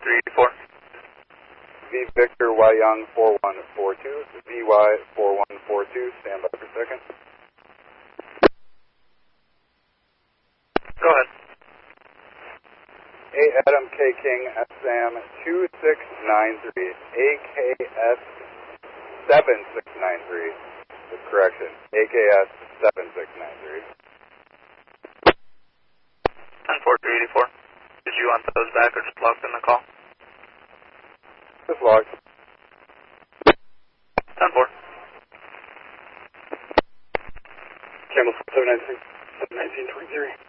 4384. V Victor Y Young 4142. VY 4142. Stand by for a second. Go ahead. A Adam K King SM 2693. AKS 7693. With correction. AKS 7693. 14384. Did you want those back or just logged in the call? Just logged. 10-4. Camel 793. 1923.